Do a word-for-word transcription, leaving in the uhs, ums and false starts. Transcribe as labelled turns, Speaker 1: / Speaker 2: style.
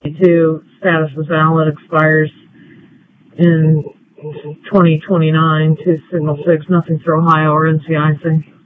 Speaker 1: two status is valid, expires in twenty twenty-nine to signal six, nothing for Ohio or N C I C.